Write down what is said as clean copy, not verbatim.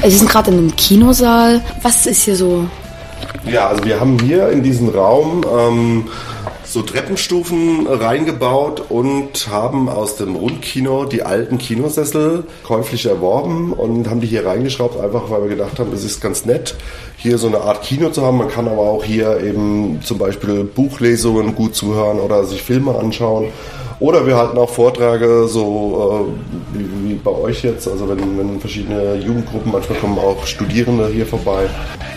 Sie sind gerade in einem Kinosaal. Was ist hier so? Ja, also wir haben hier in diesen Raum so Treppenstufen reingebaut und haben aus dem Rundkino die alten Kinosessel käuflich erworben und haben die hier reingeschraubt, einfach weil wir gedacht haben, es ist ganz nett, hier so eine Art Kino zu haben. Man kann aber auch hier eben zum Beispiel Buchlesungen gut zuhören oder sich Filme anschauen. Oder wir halten auch Vorträge, so wie bei euch jetzt, also wenn verschiedene Jugendgruppen, manchmal kommen auch Studierende hier vorbei.